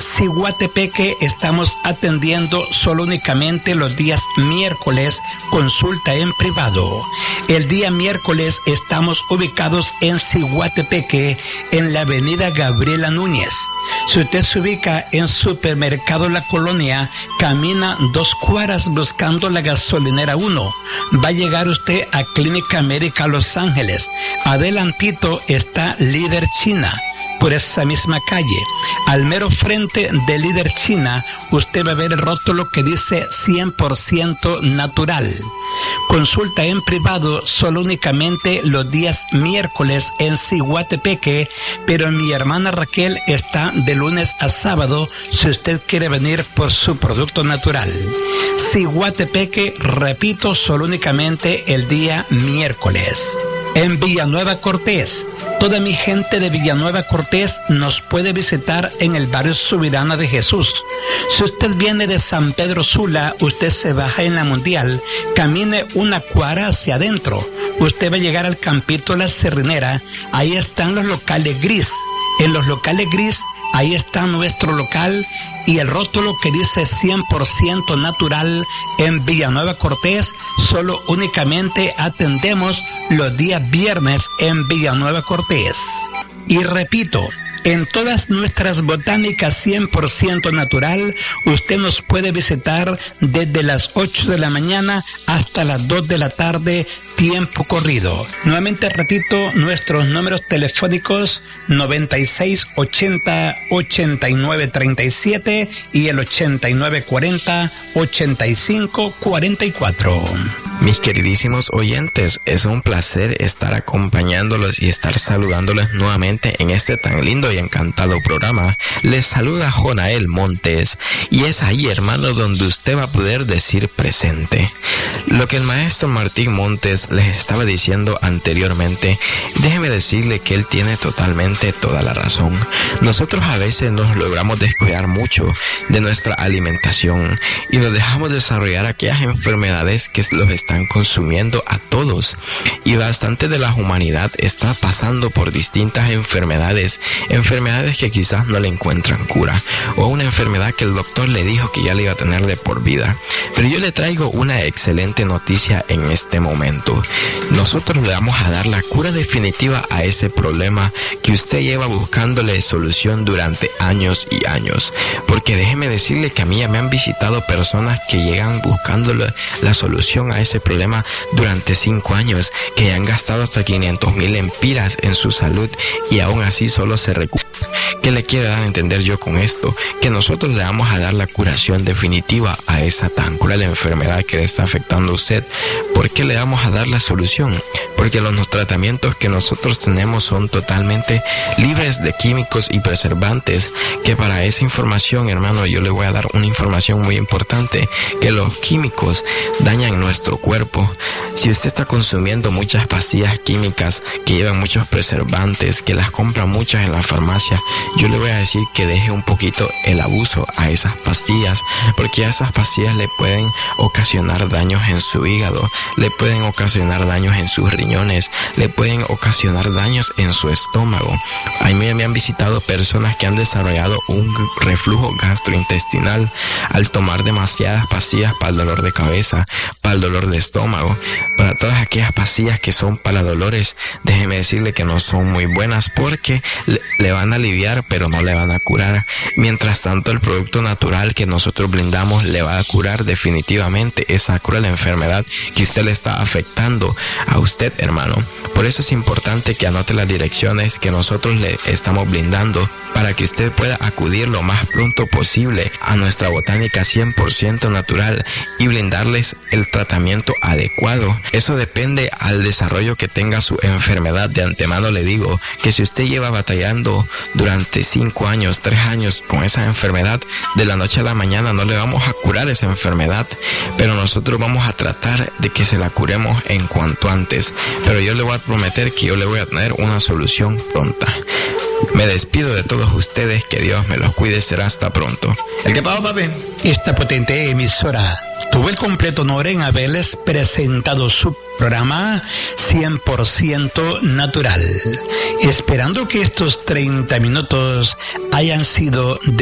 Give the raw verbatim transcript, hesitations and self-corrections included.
Ciguatepeque estamos atendiendo solo únicamente los días miércoles, consulta en privado. El día miércoles estamos ubicados en Ciguatepeque, en la avenida Gabriela Núñez. Si usted se ubica en Supermercado La Colonia, camina dos cuadras buscando la gasolinera uno. Va a llegar usted a Clínica América Los Ángeles. Adelantito está Líder China. Por esa misma calle, al mero frente de Líder China, usted va a ver el rótulo que dice cien por ciento natural. Consulta en privado solo únicamente los días miércoles en Ciguatepeque, pero mi hermana Raquel está de lunes a sábado si usted quiere venir por su producto natural. Ciguatepeque, repito, solo únicamente el día miércoles. En Villanueva Cortés, toda mi gente de Villanueva Cortés nos puede visitar en el barrio Subirana de Jesús. Si usted viene de San Pedro Sula, usted se baja en la Mundial, camine una cuadra hacia adentro. Usted va a llegar al Campito La Cerrinera, ahí están los locales gris. En los locales gris, ahí está nuestro local y el rótulo que dice cien por ciento natural en Villanueva Cortés. Solo únicamente atendemos los días viernes en Villanueva Cortés. Y repito, en todas nuestras botánicas cien por ciento natural, usted nos puede visitar desde las ocho de la mañana hasta las dos de la tarde, tiempo corrido. Nuevamente repito, nuestros números telefónicos noventa y seis ochenta ochenta y nueve treinta y siete y el ochenta y nueve cuarenta ochenta y cinco cuarenta y cuatro. Mis queridísimos oyentes, es un placer estar acompañándolos y estar saludándoles nuevamente en este tan lindo y encantado programa. Les saluda Jonael Montes y es ahí, hermano, donde usted va a poder decir presente. Lo que el maestro Martín Montes les estaba diciendo anteriormente, déjeme decirle que él tiene totalmente toda la razón. Nosotros a veces nos logramos descuidar mucho de nuestra alimentación y nos dejamos desarrollar aquellas enfermedades que los están consumiendo a todos, y bastante de la humanidad está pasando por distintas enfermedades, enfermedades que quizás no le encuentran cura, o una enfermedad que el doctor le dijo que ya le iba a tener de por vida. Pero yo le traigo una excelente noticia en este momento. Nosotros le vamos a dar la cura definitiva a ese problema que usted lleva buscándole solución durante años y años, porque déjeme decirle que a mí ya me han visitado personas que llegan buscándole la solución a ese problema durante cinco años, que han gastado hasta quinientos mil empiras en su salud y aún así solo se recupera. ¿Qué le quiero dar a entender yo con esto? Que nosotros le vamos a dar la curación definitiva a esa tan cruel enfermedad que le está afectando a usted. ¿Por qué le vamos a dar la solución? Porque los tratamientos que nosotros tenemos son totalmente libres de químicos y preservantes, que para esa información, hermano, yo le voy a dar una información muy importante, que los químicos dañan nuestro cuerpo. Si usted está consumiendo muchas pastillas químicas que llevan muchos preservantes, que las compra muchas en la farmacia, yo le voy a decir que deje un poquito el abuso a esas pastillas, porque a esas pastillas le pueden ocasionar daños en su hígado, le pueden ocasionar daños en sus riñones, le pueden ocasionar daños en su estómago. A mí me han visitado personas que han desarrollado un reflujo gastrointestinal al tomar demasiadas pastillas para el dolor de cabeza, para el dolor de estómago, para todas aquellas pastillas que son para dolores. Déjeme decirle que no son muy buenas, porque le, le van a aliviar pero no le van a curar. Mientras tanto, el producto natural que nosotros brindamos le va a curar definitivamente esa cruel enfermedad que usted le está afectando a usted, hermano. Por eso es importante que anote las direcciones que nosotros le estamos brindando para que usted pueda acudir lo más pronto posible a nuestra botánica cien por ciento natural y brindarles el tratamiento adecuado. Eso depende al desarrollo que tenga su enfermedad. De antemano le digo que si usted lleva batallando durante cinco años, tres años con esa enfermedad, de la noche a la mañana no le vamos a curar esa enfermedad, pero nosotros vamos a tratar de que se la curemos en cuanto antes. Pero yo le voy a prometer que yo le voy a tener una solución pronta. Me despido de todos ustedes, que Dios me los cuide, será hasta pronto. ¿El qué pasó, papi? Esta potente emisora tuvo el completo honor en haberles presentado su programa cien por ciento natural, esperando que estos treinta minutos hayan sido de